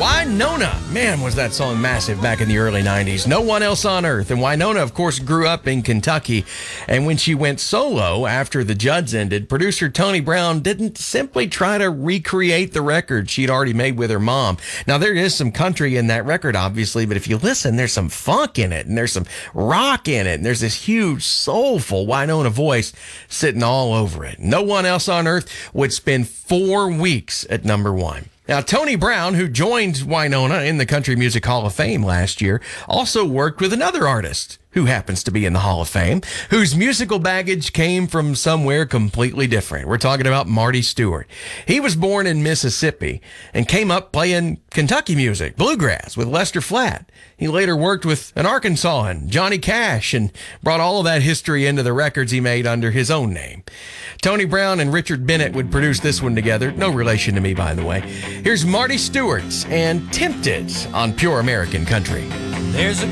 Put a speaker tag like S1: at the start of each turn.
S1: Wynonna. Man, was that song massive back in the early 90s. No One Else on Earth. And Wynonna, of course, grew up in Kentucky. And when she went solo after the Judds ended, producer Tony Brown didn't simply try to recreate the record she'd already made with her mom. Now, there is some country in that record, obviously, but if you listen, there's some funk in it, and there's some rock in it, and there's this huge, soulful Wynonna voice sitting all over it. No One Else on Earth would spend 4 weeks at number 1. Now, Tony Brown, who joined Wynonna in the Country Music Hall of Fame last year, also worked with another artist who happens to be in the Hall of Fame, whose musical baggage came from somewhere completely different. We're talking about Marty Stuart. He was born in Mississippi and came up playing Kentucky music, bluegrass, with Lester Flatt. He later worked with an Arkansasan, Johnny Cash, and brought all of that history into the records he made under his own name. Tony Brown and Richard Bennett would produce this one together. No relation to me, by the way. Here's Marty Stuart and Tempted on Pure American Country.
S2: There's a